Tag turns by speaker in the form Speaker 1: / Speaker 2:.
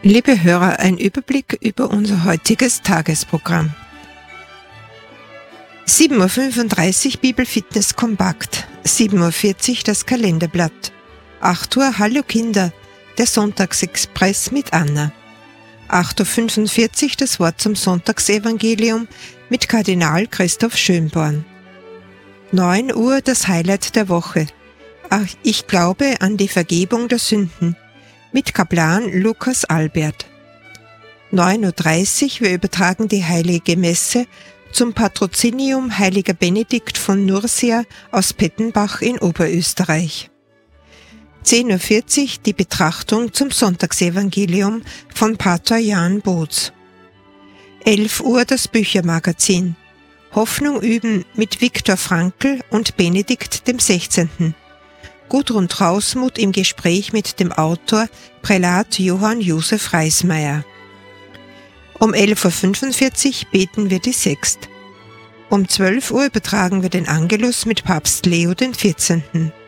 Speaker 1: Liebe Hörer, ein Überblick über unser heutiges Tagesprogramm. 7:35 Uhr Bibelfitness kompakt, 7:40 Uhr das Kalenderblatt, 8 Uhr Hallo Kinder, der Sonntagsexpress mit Anna, 8:45 Uhr das Wort zum Sonntagsevangelium mit Kardinal Christoph Schönborn, 9 Uhr das Highlight der Woche, ich glaube an die Vergebung der Sünden, mit Kaplan Lukas Albert. 9:30 Uhr, wir übertragen die Heilige Messe zum Patrozinium Heiliger Benedikt von Nursia aus Pettenbach in Oberösterreich. 10:40 Uhr die Betrachtung zum Sonntagsevangelium von Pater Jan Bootz. 11 Uhr das Büchermagazin Hoffnung üben mit Viktor Frankl und Benedikt XVI. Gudrun Trausmuth im Gespräch mit dem Autor Prälat Johann Josef Reismeier. Um 11:45 Uhr beten wir die Sext. Um 12 Uhr übertragen wir den Angelus mit Papst Leo XIV.